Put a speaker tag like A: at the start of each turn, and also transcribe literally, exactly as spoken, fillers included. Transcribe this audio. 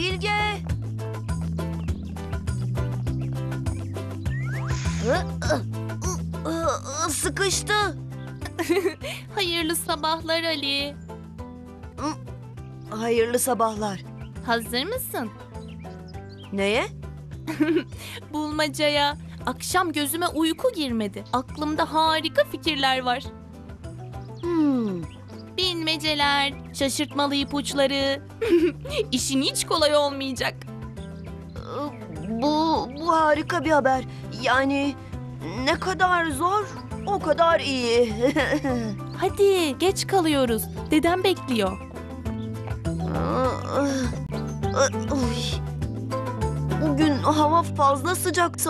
A: Bilge! Hı, ı, ı, ı, Sıkıştı.
B: Hayırlı sabahlar Ali.
A: Hayırlı sabahlar.
B: Hazır mısın?
A: Neye?
B: Bulmacaya. Akşam gözüme uyku girmedi. Aklımda harika fikirler var.
A: Hmm,
B: Bilmeceler, şaşırtmalı ipuçları. İşin hiç kolay olmayacak.
A: bu, bu harika bir haber. Yani ne kadar zor, o kadar iyi.
B: Hadi geç kalıyoruz. Dedem bekliyor.
A: Bugün hava fazla sıcak